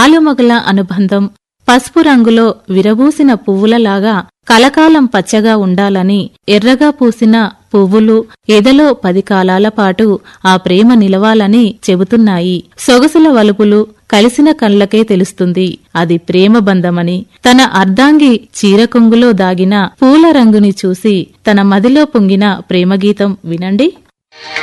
ఆలుమగల అనుబంధం పసుపు రంగులో విరబూసిన పువ్వులలాగా కలకాలం పచ్చగా ఉండాలని ఎర్రగా పూసిన పువ్వులు ఎదలో 10 కాలాల పాటు ఆ ప్రేమ నిలవాలని చెబుతున్నాయి. సొగసుల వలుపులు కలిసిన కళ్ళకే తెలుస్తుంది అది ప్రేమ బంధమని. తన అర్ధాంగి చీరకొంగులో దాగిన పూల రంగుని చూసి తన మదిలో పొంగిన ప్రేమగీతం వినండి.